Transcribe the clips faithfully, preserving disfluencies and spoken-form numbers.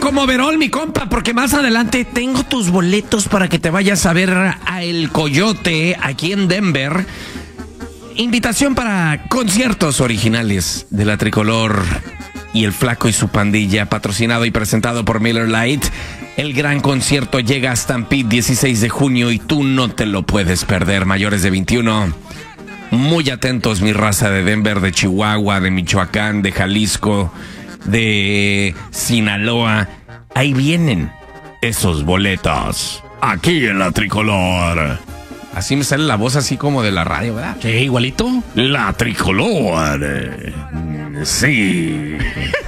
como overol, mi compa, porque más adelante tengo tus boletos para que te vayas a ver a El Coyote aquí en Denver. Invitación para conciertos originales de la Tricolor y el Flaco y su pandilla, patrocinado y presentado por Miller Lite. El gran concierto llega a Stampede dieciséis de junio y tú no te lo puedes perder. Mayores de veintiuno. Muy atentos, mi raza de Denver, de Chihuahua, de Michoacán, de Jalisco, de Sinaloa. Ahí vienen esos boletos. Aquí en la Tricolor. Así me sale la voz así como de la radio, ¿verdad? Sí, igualito. La Tricolor. Sí.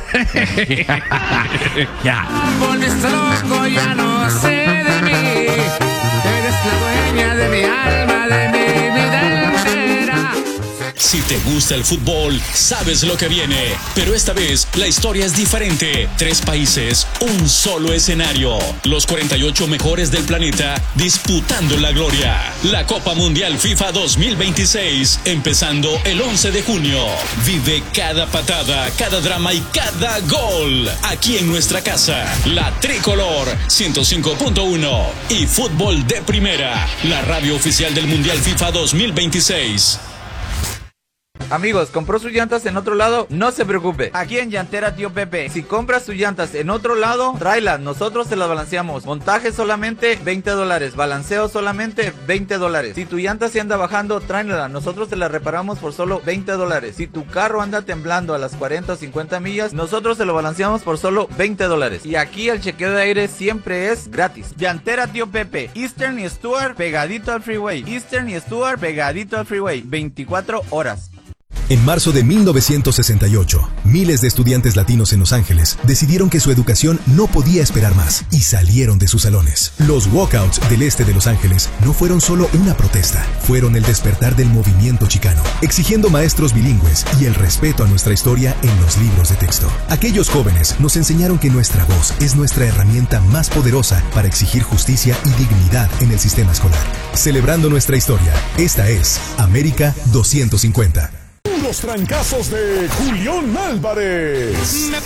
Ya. Pones loco, ya no sé de mí. Eres la dueña de mi alma, de mi vida entera. Si te gusta el fútbol, sabes lo que viene. Pero esta vez la historia es diferente. Tres países, un solo escenario. Los cuarenta y ocho mejores del planeta disputando la gloria. La Copa Mundial FIFA dos mil veintiséis, empezando el once de junio. Vive cada patada, cada drama y cada gol. Aquí en nuestra casa, la Tricolor ciento cinco punto uno y Fútbol de Primera, la radio oficial del Mundial FIFA dos mil veintiséis. Amigos, ¿compró sus llantas en otro lado? No se preocupe. Aquí en Llantera Tío Pepe, si compras sus llantas en otro lado, tráelas, nosotros se las balanceamos. Montaje solamente veinte dólares, balanceo solamente veinte dólares. Si tu llanta se anda bajando, tráela, nosotros te la reparamos por solo veinte dólares. Si tu carro anda temblando a las cuarenta o cincuenta millas, nosotros se lo balanceamos por solo veinte dólares. Y aquí el chequeo de aire siempre es gratis. Llantera Tío Pepe, Eastern y Stuart pegadito al freeway. Eastern y Stuart pegadito al freeway, veinticuatro horas. En marzo de mil novecientos sesenta y ocho, miles de estudiantes latinos en Los Ángeles decidieron que su educación no podía esperar más y salieron de sus salones. Los walkouts del este de Los Ángeles no fueron solo una protesta, fueron el despertar del movimiento chicano, exigiendo maestros bilingües y el respeto a nuestra historia en los libros de texto. Aquellos jóvenes nos enseñaron que nuestra voz es nuestra herramienta más poderosa para exigir justicia y dignidad en el sistema escolar. Celebrando nuestra historia, esta es América doscientos cincuenta. Los trancazos de Julián Álvarez.